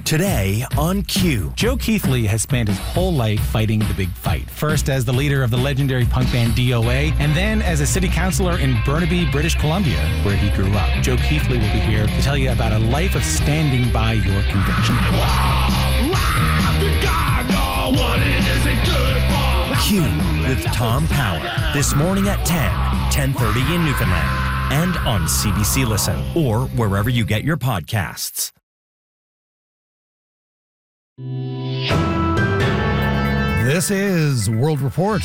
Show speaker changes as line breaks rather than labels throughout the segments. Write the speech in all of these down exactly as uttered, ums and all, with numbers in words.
Today on Q.
Joe Keithley has spent his whole life fighting the big fight. First as the leader of the legendary punk band D O A, and then as a city councillor in Burnaby, British Columbia, where he grew up. Joe Keithley will be here to tell you about a life of standing by your conviction.
Q with Tom Power. This morning at ten, ten thirty in Newfoundland. And on C B C Listen, or wherever you get your podcasts.
This is World Report.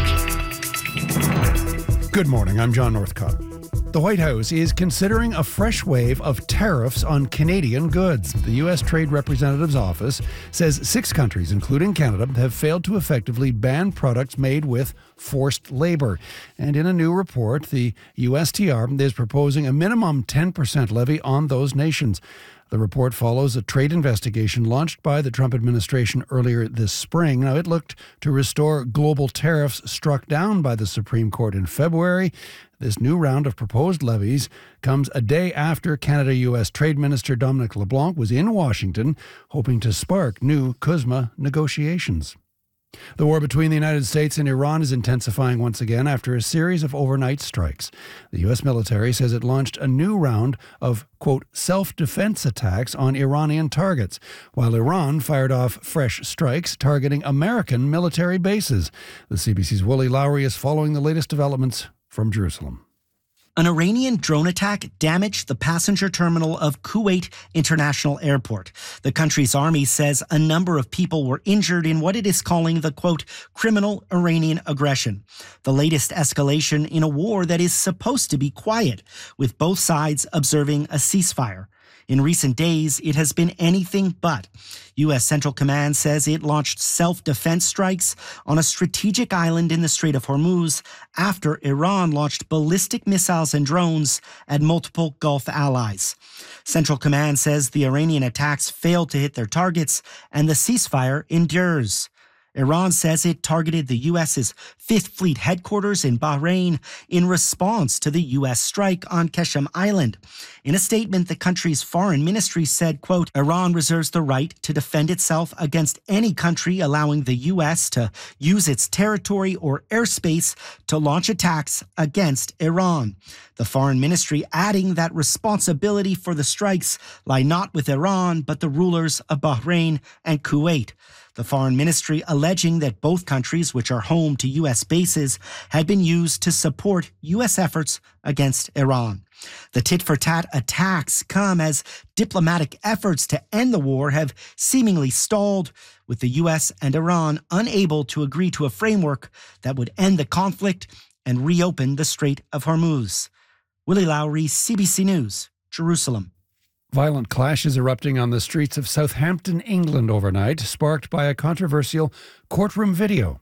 Good morning, I'm John Northcott. The White House is considering a fresh wave of tariffs on Canadian goods. The U S Trade Representative's office says six countries, including Canada, have failed to effectively ban products made with forced labor. And in a new report, the U S T R is proposing a minimum ten percent levy on those nations. The report follows a trade investigation launched by the Trump administration earlier this spring. Now, it looked to restore global tariffs struck down by the Supreme Court in February. This new round of proposed levies comes a day after Canada-U S Trade Minister Dominic LeBlanc was in Washington, hoping to spark new C U S M A negotiations. The war between the United States and Iran is intensifying once again after a series of overnight strikes. The U S military says it launched a new round of, quote, self-defense attacks on Iranian targets, while Iran fired off fresh strikes targeting American military bases. The C B C's Willie Lowry is following the latest developments from Jerusalem.
An Iranian drone attack damaged the passenger terminal of Kuwait International Airport. The country's army says a number of people were injured in what it is calling the, quote, criminal Iranian aggression. The latest escalation in a war that is supposed to be quiet, with both sides observing a ceasefire. In recent days, it has been anything but. U S Central Command says it launched self-defense strikes on a strategic island in the Strait of Hormuz after Iran launched ballistic missiles and drones at multiple Gulf allies. Central Command says the Iranian attacks failed to hit their targets and the ceasefire endures. Iran says it targeted the U S's Fifth Fleet headquarters in Bahrain in response to the U S strike on Qeshm Island. In a statement, the country's foreign ministry said, quote, Iran reserves the right to defend itself against any country allowing the U S to use its territory or airspace to launch attacks against Iran. The foreign ministry adding that responsibility for the strikes lie not with Iran, but the rulers of Bahrain and Kuwait. The foreign ministry alleging that both countries, which are home to U S bases, had been used to support U S efforts against Iran. The tit-for-tat attacks come as diplomatic efforts to end the war have seemingly stalled, with the U S and Iran unable to agree to a framework that would end the conflict and reopen the Strait of Hormuz. Willie Lowry, C B C News, Jerusalem.
Violent clashes erupting on the streets of Southampton, England overnight, sparked by a controversial courtroom video.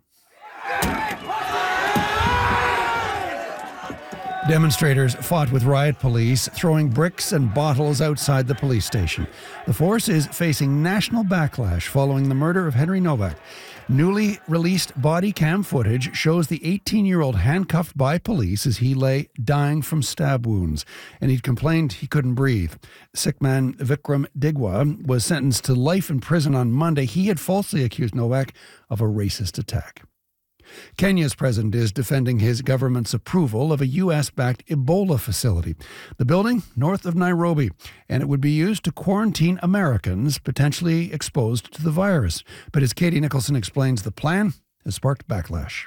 Demonstrators fought with riot police, throwing bricks and bottles outside the police station. The force is facing national backlash following the murder of Henry Novak. Newly released body cam footage shows the eighteen-year-old handcuffed by police as he lay dying from stab wounds, and he'd complained he couldn't breathe. Sikh man Vikram Digwa was sentenced to life in prison on Monday. He had falsely accused Novak of a racist attack. Kenya's president is defending his government's approval of a U S-backed Ebola facility. The building north of Nairobi, and it would be used to quarantine Americans potentially exposed to the virus. But as Katie Nicholson explains, the plan has sparked backlash.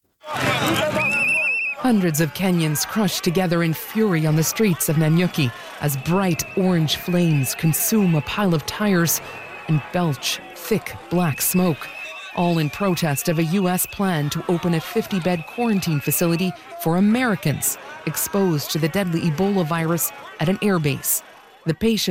Hundreds of Kenyans crushed together in fury on the streets of Nanyuki as bright orange flames consume a pile of tires and belch thick black smoke, all in protest of a U S plan to open a fifty-bed quarantine facility for Americans exposed to the deadly Ebola virus at an airbase. The patient